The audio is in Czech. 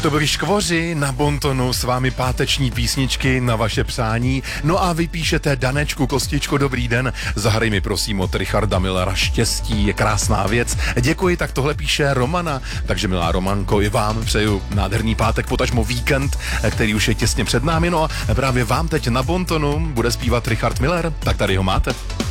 To byli Škvoři na Bontonu, s vámi páteční písničky na vaše přání. No a vy píšete: Danečku, Kostičko, dobrý den, zahraj mi prosím od Richarda Millera Štěstí, je krásná věc. Děkuji, tak tohle píše Romana. Takže milá Romanko, i vám přeju nádherný pátek, potažmo víkend, který už je těsně před námi. No a právě vám teď na Bontonu bude zpívat Richard Miller, tak tady ho máte.